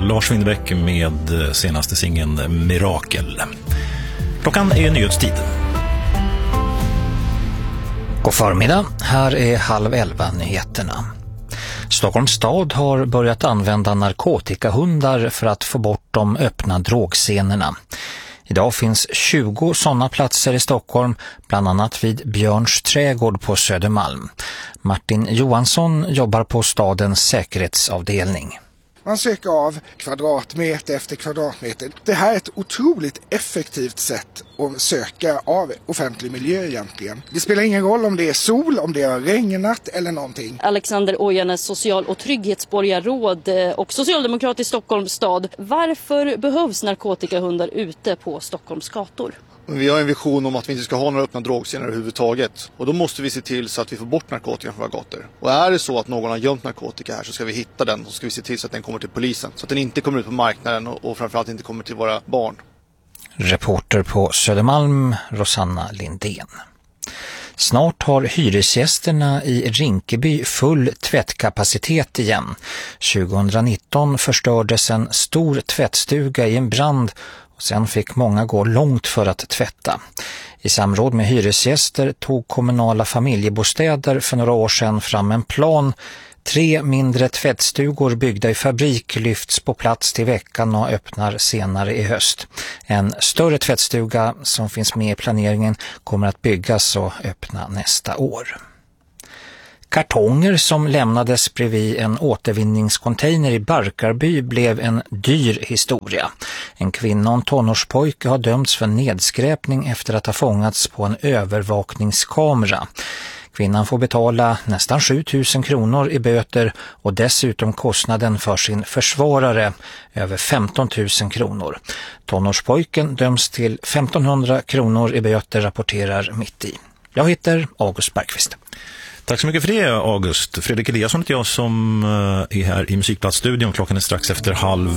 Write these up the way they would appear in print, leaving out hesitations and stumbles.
Lars Winnerbäck med senaste singeln Mirakel. Klockan är nyhetstid. God förmiddag, här är 10:30 nyheterna. Stockholms stad har börjat använda narkotikahundar för att få bort de öppna drogscenerna. Idag finns 20 sådana platser i Stockholm, bland annat vid Björns trädgård på Södermalm. Martin Johansson jobbar på stadens säkerhetsavdelning. Man söker av kvadratmeter efter kvadratmeter. Det här är ett otroligt effektivt sätt att söka av offentlig miljö egentligen. Det spelar ingen roll om det är sol, om det har regnat eller någonting. Alexander Ojanes, social- och trygghetsborgarråd och socialdemokrat i Stockholms stad. Varför behövs narkotikahundar ute på Stockholms gator? Vi har en vision om att vi inte ska ha några öppna drogscener överhuvudtaget. Och då måste vi se till så att vi får bort narkotikan från våra gator. Och är det så att någon har gömt narkotika här så ska vi hitta den och ska vi se till så att den kommer till polisen. Så att den inte kommer ut på marknaden och framförallt inte kommer till våra barn. Reporter på Södermalm, Rosanna Lindén. Snart har hyresgästerna i Rinkeby full tvättkapacitet igen. 2019 förstördes en stor tvättstuga i en brand. Sen fick många gå långt för att tvätta. I samråd med hyresgäster tog kommunala familjebostäder för några år sedan fram en plan. 3 mindre tvättstugor byggda i fabrik lyfts på plats till veckan och öppnar senare i höst. En större tvättstuga som finns med i planeringen kommer att byggas och öppna nästa år. Kartonger som lämnades bredvid en återvinningscontainer i Barkarby blev en dyr historia. En kvinna och en tonårspojke har dömts för nedskräpning efter att ha fångats på en övervakningskamera. Kvinnan får betala nästan 7 000 kronor i böter och dessutom kostnaden för sin försvarare över 15 000 kronor. Tonårspojken döms till 1500 kronor i böter, rapporterar Mitt i. Jag heter August Bergqvist. Tack så mycket för det, August. Fredrik Eliasson heter jag som är här i Musikplatsstudion. Klockan är strax efter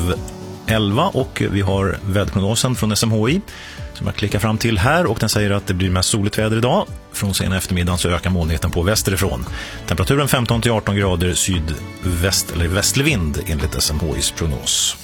10:30 och vi har väderprognosen från SMHI som jag klickar fram till här, och den säger att det blir mest soligt väder idag. Från sena eftermiddagen så ökar molnigheten på västerifrån. Temperaturen 15-18 grader, sydväst eller västlig vind enligt SMHIs prognos.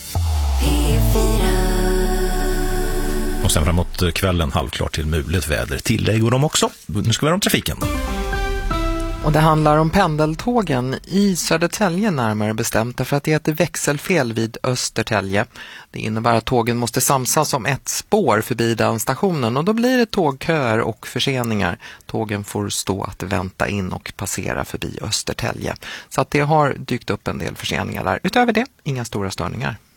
Och sen framåt kvällen halvklart till mulet väder. Tillägg och de också. Nu ska vi ha om trafiken. Och det handlar om pendeltågen i Södertälje närmare bestämt, för att det är ett växelfel vid Östertälje. Det innebär att tågen måste samsas om ett spår förbi den stationen och då blir det tågköer och förseningar. Tågen får stå att vänta in och passera förbi Östertälje. Så att det har dykt upp en del förseningar där. Utöver det, inga stora störningar.